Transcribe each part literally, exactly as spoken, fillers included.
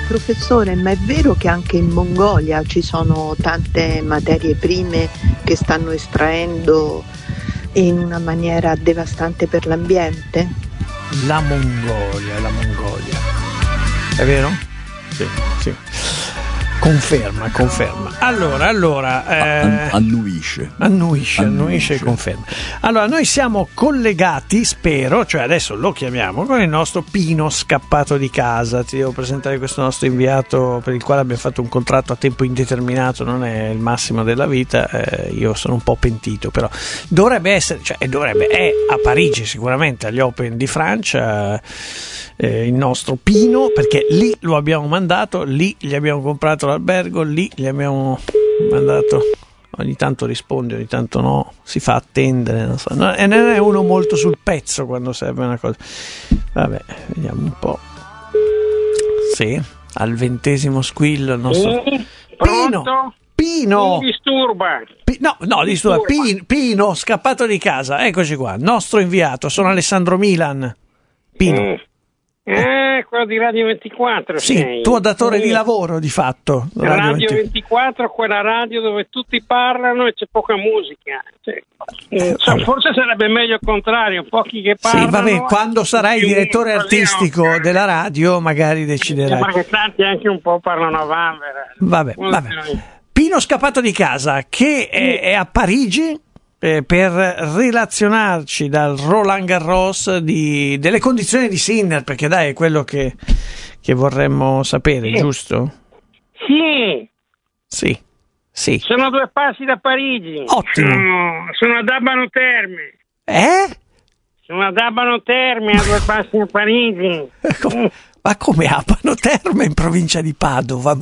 Professore, ma è vero che anche in Mongolia ci sono tante materie prime che stanno estraendo in una maniera devastante per l'ambiente? La Mongolia, la Mongolia. È vero? Sì, sì. Conferma, conferma. Allora, allora eh, annuisce. Annuisce, annuisce e conferma. Allora, noi siamo collegati, spero, cioè adesso lo chiamiamo, con il nostro Pino scappato di casa. Ti devo presentare questo nostro inviato per il quale abbiamo fatto un contratto a tempo indeterminato, non è il massimo della vita, eh, io sono un po' pentito, però dovrebbe essere, cioè dovrebbe, è a Parigi sicuramente, agli Open di Francia, eh, il nostro Pino, perché lì lo abbiamo mandato, lì gli abbiamo comprato l'albergo, lì gli abbiamo mandato, ogni tanto risponde, ogni tanto no, si fa attendere, non so, no, e non è uno molto sul pezzo quando serve una cosa. Vabbè, vediamo un po'. Sì, al ventesimo squillo il nostro sì, Pino. Pino, mi disturba. P- no, no, disturba. Pino, Pino, scappato di casa, eccoci qua, nostro inviato, sono Alessandro Milan. Pino. Mm. Eh, quello di Radio ventiquattro. Sì, sei. tuo datore sì. di lavoro di fatto. Radio, Radio ventiquattro, quella radio dove tutti parlano e c'è poca musica. Cioè, eh, so, forse sarebbe meglio il contrario, pochi che parlano. Sì, vabbè, quando sarai il direttore artistico no. della radio magari deciderai. Perché tanti anche un po' parlano a vanvera. Vabbè, vabbè. Pino scappato di casa, che è, è a Parigi. Eh, per relazionarci dal Roland Garros di, delle condizioni di Sinner, perché dai è quello che, che vorremmo sapere, sì. giusto? Sì. Sì, sì. Sono a due passi da Parigi. Ottimo. Sono, sono ad Abano Terme. Eh? Sono ad Abano Terme, a due passi da Parigi. Come? Ma come Abano Terme in provincia di Padova?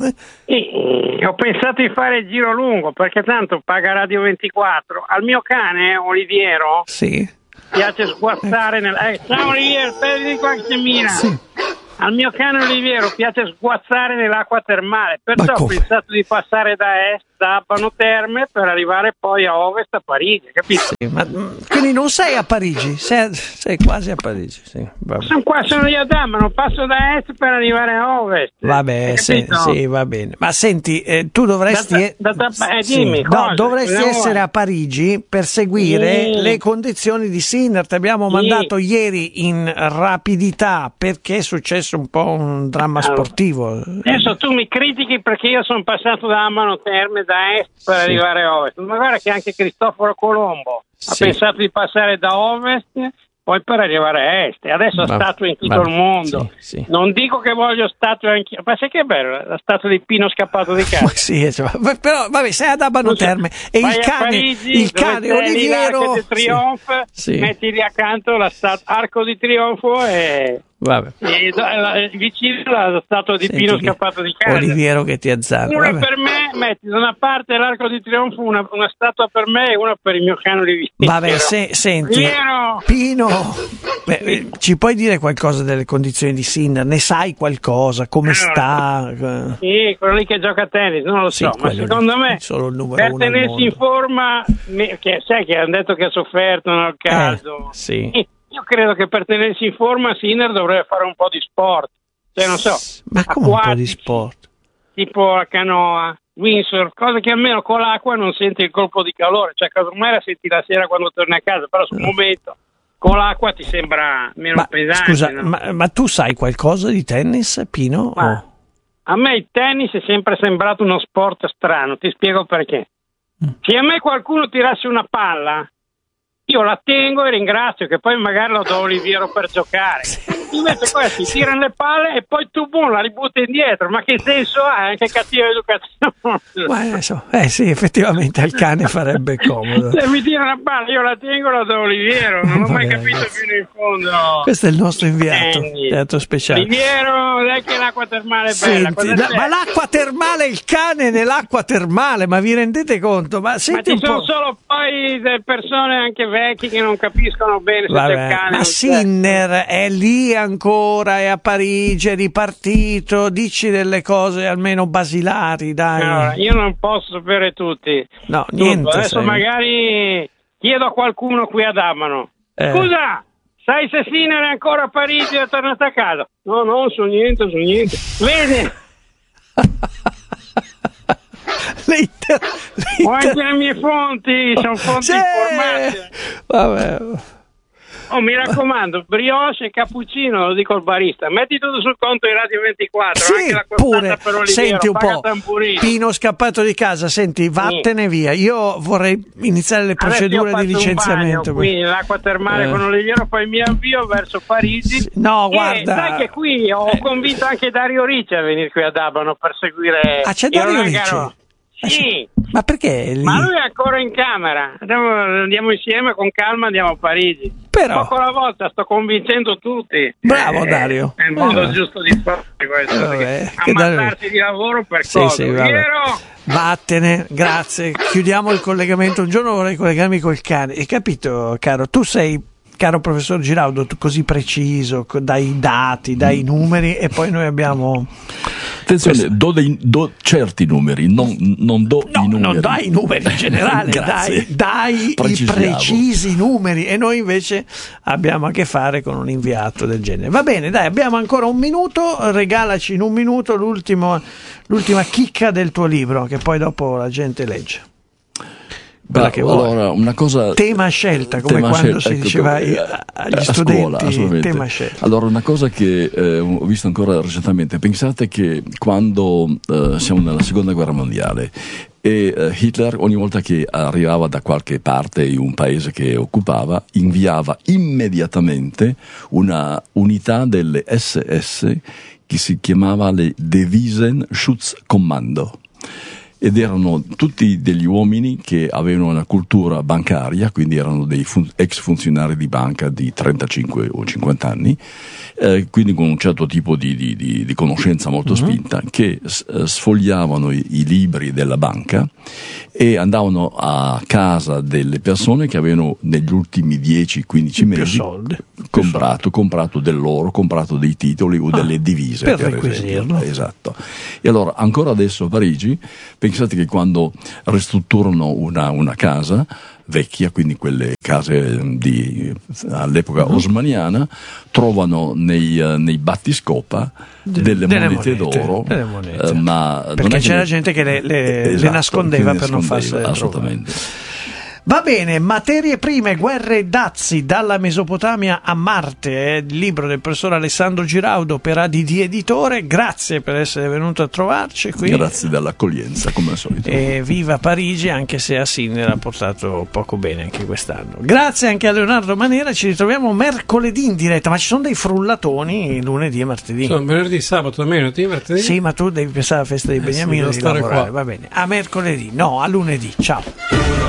Sì, ho pensato di fare il giro lungo perché tanto paga Radio ventiquattro. Al mio cane Oliviero sì. piace sguazzare nel... eh, ciao Oliviero, per qualche mira. Sì. Al mio cane Oliviero piace sguazzare nell'acqua termale, perciò ho pensato di passare da est, da Abano Terme, per arrivare poi a ovest a Parigi, capito? Sì, ma quindi non sei a Parigi, sei, sei quasi a Parigi, sì. Sono qua, sono io ad Abano, passo da est per arrivare a ovest. Vabbè, sì, sì, va bene. Ma senti, eh, tu dovresti, da, da, da, eh, sì, dimmi, no, cosa, dovresti cosa essere vuoi? a Parigi per seguire sì. le condizioni di Sinner. Ti abbiamo sì. mandato ieri in rapidità perché è successo un po' un dramma allora, sportivo. Adesso tu mi critichi perché io sono passato da Abano Terme da est per sì. arrivare a ovest, ma guarda che anche Cristoforo Colombo sì. ha pensato di passare da ovest poi per arrivare a est, e adesso ha statue in tutto vabbè, il mondo. Sì, sì. Non dico che voglio statue anch'io, ma sai che bello la statua di Pino scappato di casa. Sì, cioè, però vabbè, sei ad Abano Terme e il cane, Parigi, il cane Oliviero l'Arco di Trionfo, sì, sì. metti lì accanto la stat- Arco di Trionfo e vabbè. E la, vicino la statua di Senti Pino scappato di casa. Oliviero che ti azzarda. Una vabbè. per me, metti da una parte l'Arco di Trionfo, una, una statua per me e una per il mio cane Oliviero. Vabbè, se, senti, Piero. Pino, beh, ci puoi dire qualcosa delle condizioni di Sinner? Ne sai qualcosa? Come allora, sta? Sì, quello lì che gioca a tennis, non lo sì, so, ma secondo lì, me solo il numero per uno al tenersi mondo. in forma, che, sai che hanno detto che ha sofferto nel caldo. Eh, sì. Io credo che per tenersi in forma Sinner dovrebbe fare un po' di sport, cioè non so, ma come un po' di sport? Tipo la canoa, windsurf, cose che almeno con l'acqua non senti il colpo di calore, cioè casomai la senti la sera quando torni a casa, però sul no. momento con l'acqua ti sembra meno ma, pesante. Scusa, no? ma, ma tu sai qualcosa di tennis, Pino? Ma, oh. A me il tennis è sempre sembrato uno sport strano, ti spiego perché. Mm. Se a me qualcuno tirasse una palla, io la tengo e ringrazio, che poi magari lo do a Oliviero per giocare. Invece questi tirano le palle e poi tu boom, la ributti indietro. Ma che senso ha? Che cattiva educazione. Ma adesso, eh sì, effettivamente al cane farebbe comodo. Se mi tira una palla, io la tengo e la do a Oliviero. Non ho mai capito ragazzi. Fino in fondo. Questo è il nostro inviato, teatro speciale. Oliviero, dai che l'acqua termale è senti, bella. la, ma l'acqua termale, il cane nell'acqua termale, ma vi rendete conto? Ma, senti ma ci un sono po'... solo poi delle persone anche vecchie che non capiscono bene se vabbè, c'è il cane. Ma Sinner è lì ancora, è a Parigi, è ripartito, dici delle cose almeno basilari, dai. Allora, io non posso sapere tutti. No, tutto. niente. Adesso sai. magari chiedo a qualcuno qui ad Abano. Eh. Scusa, sai se Sinner è ancora a Parigi e è tornato a casa? No, no, non so niente, so niente. Vedi? le inter... le inter... Ho anche le mie fonti, sono fonti sì! informate. Vabbè. Oh, mi raccomando, brioche e cappuccino, lo dico al barista, metti tutto sul conto di Radio ventiquattro, sì, anche la pure, per Oliviero, senti un po', Tamburino. Pino scappato di casa, senti, vattene sì. via, io vorrei iniziare le procedure di licenziamento. Qui l'acqua termale eh. con Oliviero, poi mi avvio verso Parigi. Sì, no, e guarda. Sai che qui ho eh. convinto anche Dario Ricci a venire qui ad Abano per seguire. Ah, c'è Dario Ricci? Sì. Ma perché? Lì? Ma lui è ancora in camera. Andiamo, andiamo insieme con calma, andiamo a Parigi. Però poco alla volta sto convincendo tutti. Bravo eh, Dario. È il modo eh. giusto di fare questo. Eh, vabbè, ammazzarsi Dario... di lavoro per sì, cosa? sì, vattene, grazie. Chiudiamo il collegamento. Un giorno vorrei collegarmi col cane. Hai capito, caro? Tu sei, caro professor Giraudo, così preciso, dai dati, dai numeri, e poi noi abbiamo. Attenzione, do, dei, do certi numeri, non, non do no, i numeri. Non dai i numeri in generale, dai, dai i precisi numeri, e noi invece abbiamo a che fare con un inviato del genere. Va bene, dai, abbiamo ancora un minuto, regalaci in un minuto l'ultimo, l'ultima chicca del tuo libro, che poi dopo la gente legge. Beh, che allora, una cosa, tema scelta, come tema quando scelta, si ecco, diceva eh, agli a studenti, scuola, tema scelta. Allora, una cosa che eh, ho visto ancora recentemente, pensate che quando eh, siamo nella seconda guerra mondiale e eh, Hitler, ogni volta che arrivava da qualche parte in un paese che occupava, inviava immediatamente una unità delle S S che si chiamava le Devisenschutzkommando. Ed erano tutti degli uomini che avevano una cultura bancaria, quindi erano dei fun- ex funzionari di banca di trentacinque o cinquanta anni, eh, quindi con un certo tipo di, di, di, di conoscenza molto uh-huh. spinta, che s- sfogliavano i, i libri della banca e andavano a casa delle persone che avevano negli ultimi dieci quindici mesi comprato, comprato dell'oro, comprato dei titoli o ah, delle divise, per, per requisirlo. Esatto. E allora, ancora adesso a Parigi, pensate che quando ristrutturano una, una casa vecchia, quindi quelle case di, all'epoca uh-huh. osmaniana, trovano nei, uh, nei battiscopa delle, delle monete, monete d'oro, delle monete. Uh, ma perché non è c'era che gente che le, le, esatto, le nascondeva per non farsele assolutamente. trovare. Va bene, materie prime, guerre e dazi dalla Mesopotamia a Marte, è il libro del professor Alessandro Giraudo per A D D Editore. Grazie per essere venuto a trovarci qui. Grazie dell'accoglienza, come al solito. E viva Parigi, anche se a Sinner ha portato poco bene anche quest'anno. Grazie anche a Leonardo Manera, ci ritroviamo mercoledì in diretta, ma ci sono dei frullatoni lunedì e martedì. Sono venerdì, sabato, domenica, martedì. Sì, ma tu devi pensare alla festa di Beniamino, eh sì, devi lavorare, qua. va bene. A mercoledì, no, a lunedì, ciao.